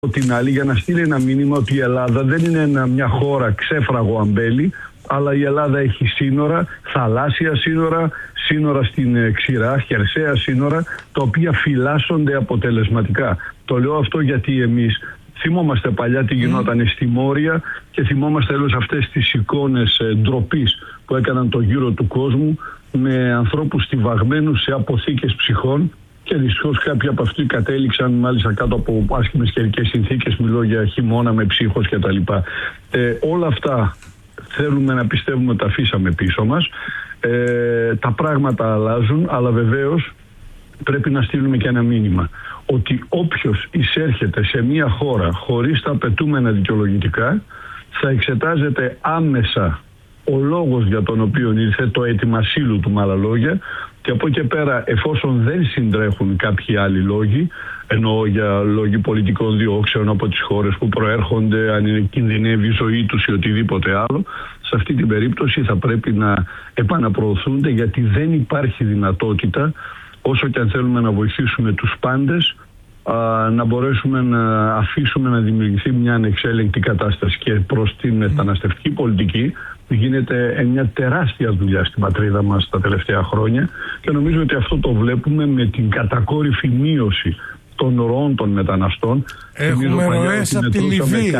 την άλλη για να στείλει ένα μήνυμα ότι η Ελλάδα δεν είναι μια χώρα ξέφραγο αμπέλι, αλλά η Ελλάδα έχει σύνορα, θαλάσσια σύνορα στην ξηρά, χερσαία σύνορα, τα οποία φυλάσσονται αποτελεσματικά. Το λέω αυτό γιατί εμείς θυμόμαστε παλιά τι γινόταν στη Μόρια και θυμόμαστε όλες αυτές τις εικόνες ντροπής που έκαναν το γύρο του κόσμου με ανθρώπους στιβαγμένους σε αποθήκες ψυχών. Και δυστυχώς κάποιοι από αυτοί κατέληξαν μάλιστα κάτω από άσχημες καιρικές συνθήκες, μιλώ για χειμώνα με ψύχος κτλ. Όλα αυτά θέλουμε να πιστεύουμε ότι τα αφήσαμε πίσω μας. Τα πράγματα αλλάζουν, αλλά βεβαίως πρέπει να στείλουμε και ένα μήνυμα ότι όποιος εισέρχεται σε μια χώρα χωρίς τα απαιτούμενα δικαιολογητικά θα εξετάζεται άμεσα ο λόγος για τον οποίο ήρθε, το αίτημα ασύλου του με άλλα λόγια, και από εκεί και πέρα, εφόσον δεν συντρέχουν κάποιοι άλλοι λόγοι, εννοώ για λόγοι πολιτικών διώξεων από τις χώρες που προέρχονται, αν είναι κινδυνεύει η ζωή τους ή οτιδήποτε άλλο, σε αυτή την περίπτωση θα πρέπει να επαναπροωθούνται, γιατί δεν υπάρχει δυνατότητα, όσο και αν θέλουμε να βοηθήσουμε τους πάντες, να μπορέσουμε να αφήσουμε να δημιουργηθεί μια ανεξέλεγκτη κατάσταση. Και προς την μεταναστευτική πολιτική γίνεται μια τεράστια δουλειά στην πατρίδα μας τα τελευταία χρόνια και νομίζω ότι αυτό το βλέπουμε με την κατακόρυφη μείωση των ροών των μεταναστών. Έχουμε ροές από τη Λιβύη.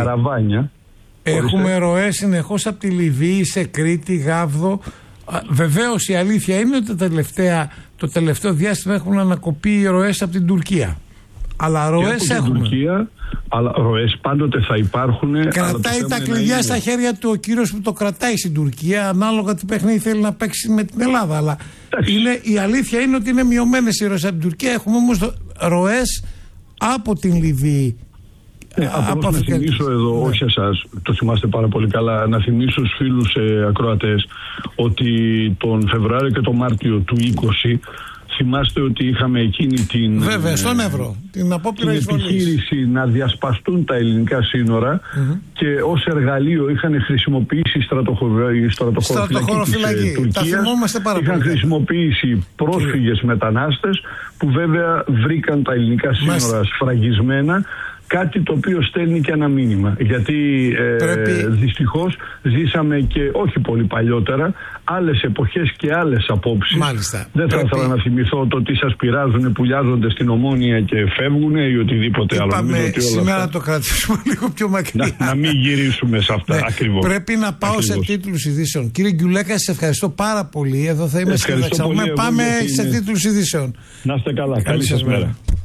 Έχουμε ροές συνεχώς από τη Λιβύη σε Κρήτη, Γάβδο. Βεβαίως η αλήθεια είναι ότι το τελευταίο διάστημα έχουν ανακοπεί οι ροές από την Τουρκία. Αλλά ροές έχουμε. Τουρκία, αλλά ροές πάντοτε θα υπάρχουν. Κρατάει τα κλειδιά στα χέρια του ο κύριος που το κρατάει στην Τουρκία, ανάλογα τι παιχνίδι θέλει να παίξει με την Ελλάδα. Αλλά η αλήθεια είναι ότι είναι μειωμένες οι ροές από την Τουρκία. Έχουμε όμως ροές από την Λιβύη. Απλώς να θυμίσω εδώ, όχι εσάς, το θυμάστε πάρα πολύ καλά, να θυμίσω στους φίλους ακροατές ότι τον Φεβρουάριο και τον Μάρτιο του 20 θυμάστε ότι είχαμε εκείνη την, βέβαια, στον Εύρο, την επιχείρηση να διασπαστούν τα ελληνικά σύνορα και ως εργαλείο είχαν χρησιμοποιήσει η στρατοχωροφυλακή της Τουρκίας, είχαν χρησιμοποιήσει πρόσφυγες μετανάστες που βέβαια βρήκαν τα ελληνικά σύνορα σφραγισμένα. Κάτι το οποίο στέλνει και ένα μήνυμα. Γιατί δυστυχώς ζήσαμε και όχι πολύ παλιότερα άλλες εποχές και άλλες απόψεις. Μάλιστα. Δεν θα ήθελα να θυμηθώ το ότι σας πειράζουν, πουλιάζονται στην Ομόνια και φεύγουν ή οτιδήποτε άλλο. Είπαμε σήμερα να το κρατήσουμε λίγο πιο μακριά. Να μην γυρίσουμε σε αυτά ακριβώς. Πρέπει να πάω σε τίτλους ειδήσεων. Κύριε Γκιουλέκα, σας ευχαριστώ πάρα πολύ. Εδώ θα είμαι σχεδόν. Πάμε σε τίτλους ειδήσεων. Να είστε καλά. Καλή σας μέρα.